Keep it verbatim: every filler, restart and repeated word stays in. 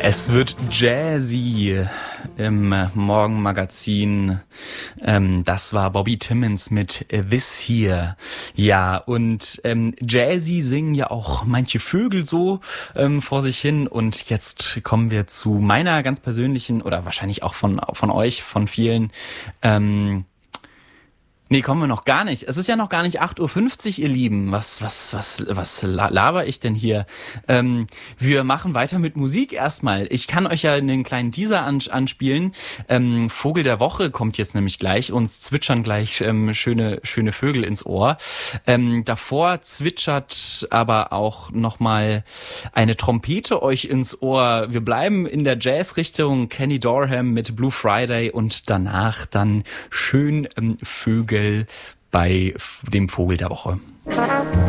Es wird jazzy im Morgenmagazin. Ähm, das war Bobby Timmons mit This Here. Ja, und ähm, jazzy singen ja auch manche Vögel so ähm, vor sich hin. Und jetzt kommen wir zu meiner ganz persönlichen, oder wahrscheinlich auch von von euch, von vielen, ähm, Nee, kommen wir noch gar nicht. Es ist ja noch gar nicht acht Uhr fünfzig, ihr Lieben. Was, was, was, was laber ich denn hier? Ähm, wir machen weiter mit Musik erstmal. Ich kann euch ja einen kleinen Teaser anspielen. Ähm, Vogel der Woche kommt jetzt nämlich gleich. Uns zwitschern gleich ähm, schöne, schöne Vögel ins Ohr. Ähm, davor zwitschert aber auch nochmal eine Trompete euch ins Ohr. Wir bleiben in der Jazz-Richtung. Kenny Dorham mit Blue Friday und danach dann schön ähm, Vögel bei dem Vogel der Woche.